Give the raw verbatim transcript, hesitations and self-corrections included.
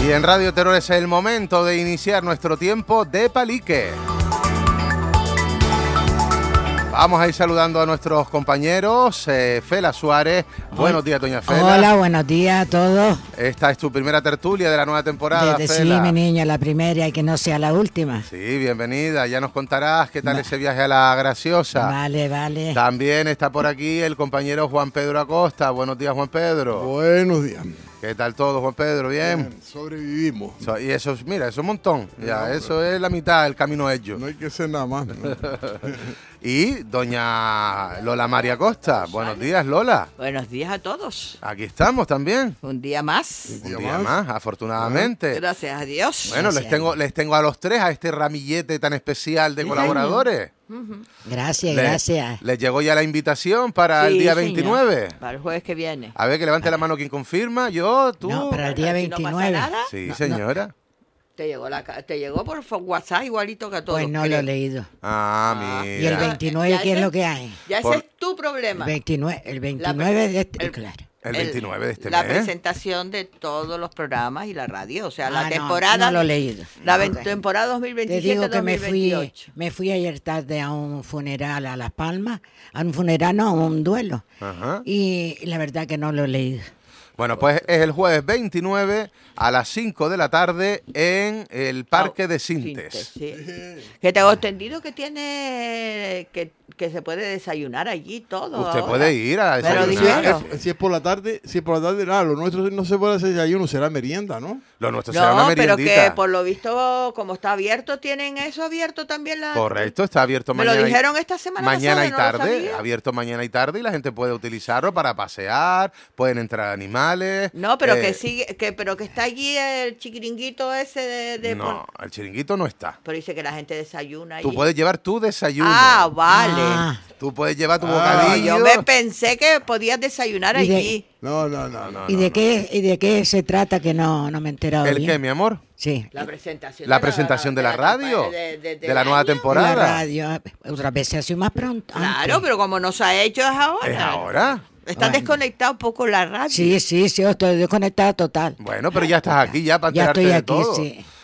Y en Radio Terror es el momento de iniciar nuestro tiempo de palique. Vamos a ir saludando a nuestros compañeros. eh, Fela Suárez. Buenos días, doña Fela. Hola, buenos días a todos. Esta es tu primera tertulia de la nueva temporada, Desde Fela. sí, mi niña, la primera y que no sea la última. Sí, bienvenida. Ya nos contarás qué tal Va. ese viaje a la Graciosa. Vale, vale. También está por aquí el compañero Juan Pedro Acosta. Buenos días, Juan Pedro. Buenos días. ¿Qué tal todo, Juan Pedro? ¿Bien? Bien, sobrevivimos. So, y eso, mira, eso es un montón. Ya, No, eso es la mitad del camino hecho. No hay que ser nada más, ¿no? Y doña Lola María Costa. Buenos días, Lola. Buenos días a todos. Aquí estamos también. Un día más. Un Un día día más. más, afortunadamente. Gracias a Dios. Bueno, les tengo, les tengo a los tres a este ramillete tan especial de Sí, colaboradores. Gracias, Les- gracias. Les llegó ya la invitación para el Sí, día señor. veintinueve. Para el jueves que viene. A ver, que levante la mano quien confirma. Yo, tú. No, para el día ¿Aquí no pasa veintinueve. nada? Sí, No, señora. Te llegó la ca- te llegó por fo- WhatsApp igualito que a todos. Pues no lo creo. he leído. Ah, Ah. mira. ¿Y el Ya, veintinueve ya qué es ese- lo que hay? Ya Por- ese es tu problema. El veintinueve, el veintinueve de este, el- claro. El veintinueve de este La mes. presentación de todos los programas y la radio. O sea, la Ah, no, temporada. no lo he leído. La No, ven- ok. temporada Te digo que me fui, dos mil veintisiete-dos mil veintiocho. me fui ayer tarde a un funeral a Las Palmas, a un funeral, no, a un duelo. Ajá. Y la verdad que no lo he leído. Bueno, pues es el jueves veintinueve a las cinco de la tarde en el Parque de Sintes. Sí. Que tengo entendido que tiene que, que se puede desayunar allí todo. Usted ahora. puede ir a Pero desayunar. dijeron- Si, si es por la tarde, si es por la tarde, nada, lo nuestro no se puede hacer desayuno, será merienda, ¿no? Lo nuestro será una No, pero meriendita. que por lo visto, como está abierto, tienen eso abierto también. La... Correcto, está abierto Me lo mañana. y- dijeron esta semana Mañana pasada, y no lo tarde, sabía. abierto mañana y tarde y la gente puede utilizarlo para pasear, pueden entrar animales. No, pero eh, que sigue, que pero que está allí el chiquiringuito ese de, de No, pon- el chiringuito no está. Pero dice que la gente desayuna allí. Tú puedes llevar tu desayuno. Ah, vale. Ah, Tú puedes llevar tu Ah, No, bocadillo. yo me pensé que podías desayunar Y de- allí. No, no, no, no. ¿y de qué y de qué se trata que no, no me he enterado ¿El bien? qué, mi amor? Sí. La presentación. La de presentación de la radio, de, de- de la nueva año. temporada. La radio, otra vez se hace más pronto. Claro, antes. pero como no se ha hecho es ahora. ¿Es ahora? Estás Bueno. desconectado un poco la radio. Sí, sí, sí, estoy desconectada total. Bueno, pero ya estás aquí ya para Ya enterarte estoy de aquí, todo. sí.